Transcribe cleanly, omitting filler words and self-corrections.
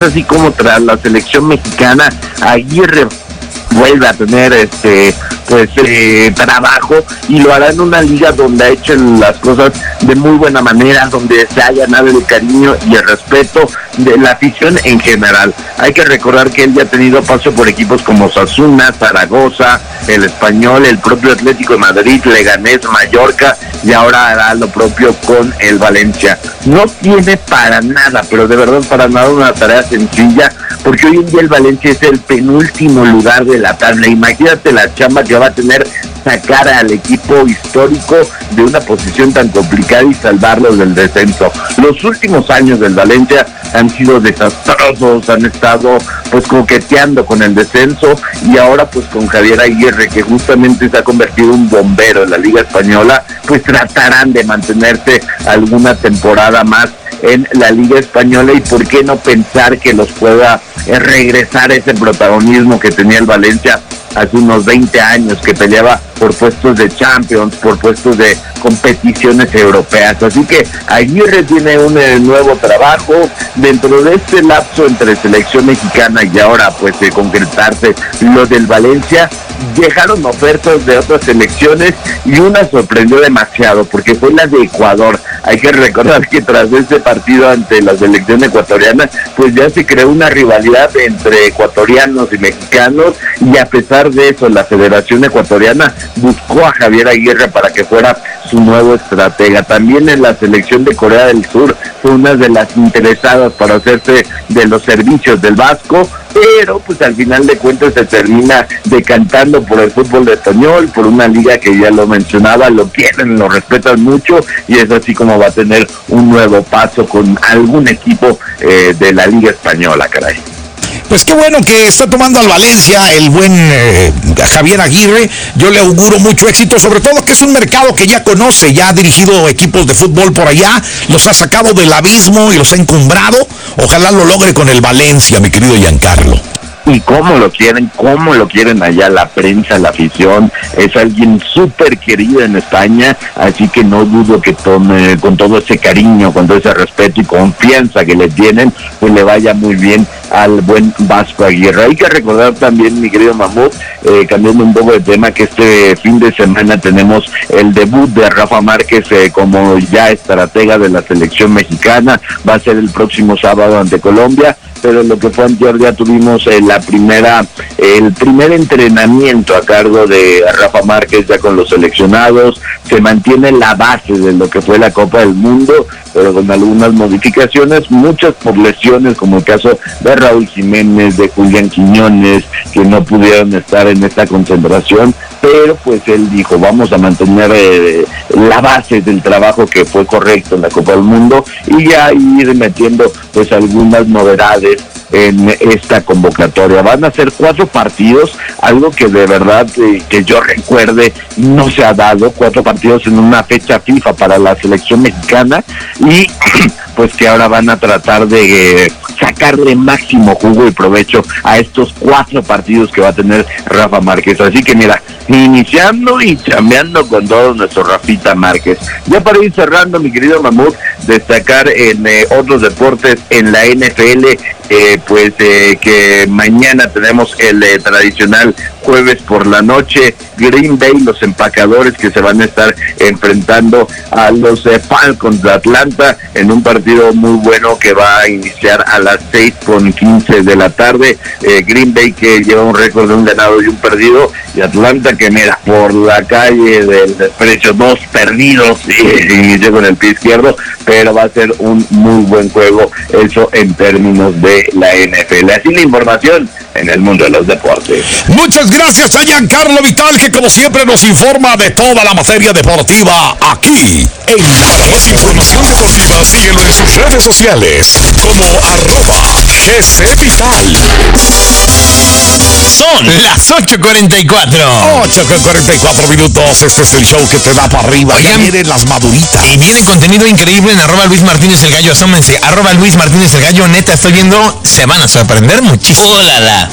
así como tras la selección mexicana, Aguirre vuelve a tener trabajo, y lo hará en una liga donde ha hecho las cosas de muy buena manera, donde se ha ganado el cariño y el respeto de la afición en general. Hay que recordar que él ya ha tenido paso por equipos como Osasuna, Zaragoza, el Español, el propio Atlético de Madrid, Leganés, Mallorca, y ahora hará lo propio con el Valencia. No tiene para nada, pero de verdad para nada, una tarea sencilla, porque hoy en día el Valencia es el penúltimo lugar de la tabla. Imagínate la chamba que va a tener sacar al equipo histórico de una posición tan complicada y salvarlos del descenso. Los últimos años del Valencia han sido desastrosos, han estado pues coqueteando con el descenso, y ahora pues con Javier Aguirre, que justamente se ha convertido en un bombero en la Liga Española, pues tratarán de mantenerse alguna temporada más en la Liga Española, y por qué no pensar que los pueda regresar ese protagonismo que tenía el Valencia hace unos 20 años, que peleaba por puestos de Champions, por puestos de competiciones europeas. Así que Aguirre tiene un nuevo trabajo dentro de este lapso entre selección mexicana y ahora pues de concretarse lo del Valencia. Dejaron ofertas de otras selecciones y una sorprendió demasiado, porque fue la de Ecuador. Hay que recordar que tras este partido ante la selección ecuatoriana, pues ya se creó una rivalidad entre ecuatorianos y mexicanos, y a pesar de eso la Federación Ecuatoriana buscó a Javier Aguirre para que fuera su nuevo estratega. También en la selección de Corea del Sur fue una de las interesadas para hacerse de los servicios del Vasco, pero pues al final de cuentas se termina decantando por el fútbol español, por una liga que ya lo mencionaba, lo quieren, lo respetan mucho, y es así como va a tener un nuevo paso con algún equipo de la Liga Española, caray. Pues qué bueno que está tomando al Valencia el buen Javier Aguirre. Yo le auguro mucho éxito, sobre todo que es un mercado que ya conoce, ya ha dirigido equipos de fútbol por allá, los ha sacado del abismo y los ha encumbrado. Ojalá lo logre con el Valencia, mi querido Giancarlo. Y cómo lo quieren allá la prensa, la afición. Es alguien súper querido en España, así que no dudo que tome, con todo ese cariño, con todo ese respeto y confianza que le tienen, pues le vaya muy bien al buen Vasco Aguirre. Hay que recordar también, mi querido Mamut, cambiando un poco de tema, que este fin de semana tenemos el debut de Rafa Márquez como ya estratega de la selección mexicana. Va a ser el próximo sábado ante Colombia, pero lo que fue anterior ya tuvimos el primer entrenamiento a cargo de Rafa Márquez ya con los seleccionados. Se mantiene la base de lo que fue la Copa del Mundo, pero con algunas modificaciones, muchas por lesiones, como el caso de Raúl Jiménez, de Julián Quiñones, que no pudieron estar en esta concentración, pero pues él dijo, vamos a mantener la base del trabajo que fue correcto en la Copa del Mundo, y ya ir metiendo pues algunas novedades en esta convocatoria. Van a ser 4 partidos, algo que de verdad que yo recuerde no se ha dado, 4 partidos en una fecha FIFA para la selección mexicana, y pues que ahora van a tratar de sacarle máximo jugo y provecho a estos 4 partidos que va a tener Rafa Márquez. Así que mira, iniciando y chambeando con todo nuestro Rafita Márquez. Ya para ir cerrando, mi querido Mamut, destacar en otros deportes, en la NFL, que mañana tenemos el tradicional jueves por la noche, Green Bay, los empacadores, que se van a estar enfrentando a los Falcons de Atlanta en un partido muy bueno que va a iniciar a las 6:15 de la tarde. Green Bay, que lleva un récord de un ganado y un perdido, y Atlanta, que mira, por la calle del desprecio, 2 perdidos, y inició con el pie izquierdo, pero va a ser un muy buen juego, eso en términos de la NFL. Así la información en el mundo de los deportes. Muchas gracias a Giancarlo Vital, que como siempre nos informa de toda la materia deportiva aquí en la Más información deportiva, síguelo en sus redes sociales como @GCVital. Son las 8:44. 8:44 minutos. Este es el show que te da para arriba. Oigan, ya vienen las maduritas. Y viene contenido increíble en @Luis Martínez el Gallo. Asómense, @Luis Martínez el Gallo. Neta, estoy viendo, se van a sorprender muchísimo. ¡Ólala!